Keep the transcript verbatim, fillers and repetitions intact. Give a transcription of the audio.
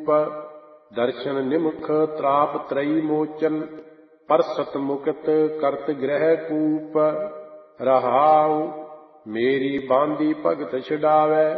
ਰੂਪ। ਦਰਸ਼ਨ ਨਿਮਖ ਤ੍ਰਾਪ ਤਰਈ ਮੋਚਨ, ਪਰਸਤ ਮੁਕਤ ਕਰਤ ਗ੍ਰਹਿ ਕੂਪ। ਰਹਾਉ ਮੇਰੀ ਬਾਂਦੀ ਭਗਤ ਛਡਾਵੈ,